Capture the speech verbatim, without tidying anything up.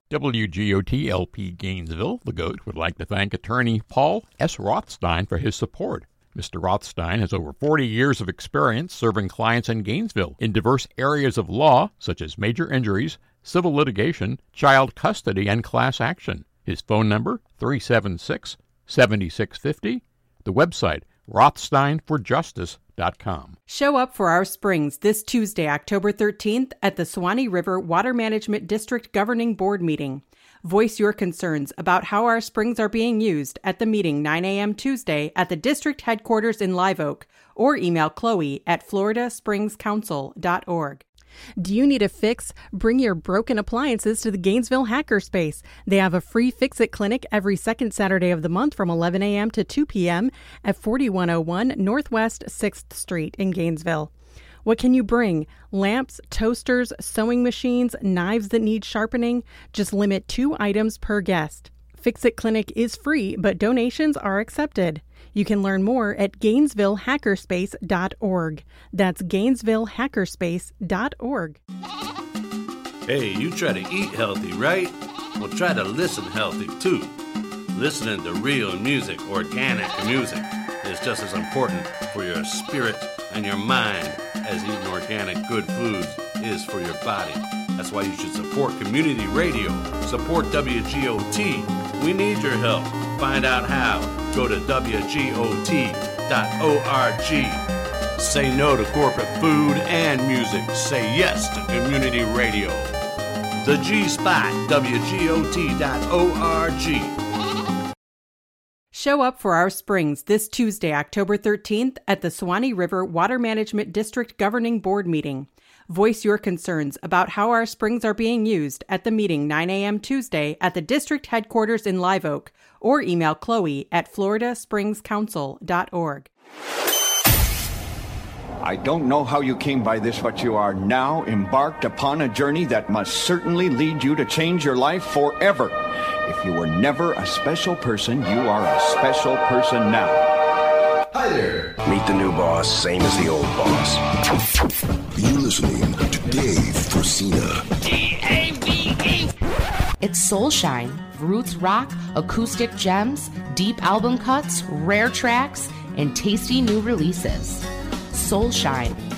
W G O T L P Gainesville, the GOAT, would like to thank attorney Paul S. Rothstein for his support. Mister Rothstein has over forty years of experience serving clients in Gainesville in diverse areas of law, such as major injuries, civil litigation, child custody, and class action. His phone number, three seven six, seven six five zero. The website, rothstein for justice dot com. Show up for our Springs this Tuesday, October thirteenth, at the Suwannee River Water Management District Governing Board meeting. Voice your concerns about how our springs are being used at the meeting nine a.m. Tuesday at the district headquarters in Live Oak, or email Chloe at florida springs council dot org. Do you need a fix? Bring your broken appliances to the Gainesville Hackerspace. They have a free Fix-It clinic every second Saturday of the month from eleven a.m. to two p.m. at forty-one oh one Northwest sixth Street in Gainesville. What can you bring? Lamps, toasters, sewing machines, knives that need sharpening? Just limit two items per guest. Fix-It Clinic is free, but donations are accepted. You can learn more at gainesville hackerspace dot org. That's gainesville hackerspace dot org. Hey, you try to eat healthy, right? Well, try to listen healthy, too. Listening to real music, organic music, is just as important for your spirit and your mind as eating organic good foods is for your body. That's why you should support community radio. Support W G O T. We need your help. Find out how. Go to W G O T dot org. Say no to corporate food and music. Say yes to community radio. The G-Spot, W G O T dot org. Show up for our Springs this Tuesday, October thirteenth, at the Suwannee River Water Management District Governing Board meeting. Voice your concerns about how our springs are being used at the meeting nine a.m. Tuesday at the district headquarters in Live Oak, or email Chloe at florida springs council dot org. I don't know how you came by this, but you are now embarked upon a journey that must certainly lead you to change your life forever. If you were never a special person, you are a special person now. Hi there. Meet the new boss, same as the old boss. You're listening to Dave Forcina. D A V E. It's Soulshine, roots rock, acoustic gems, deep album cuts, rare tracks, and tasty new releases. Soulshine,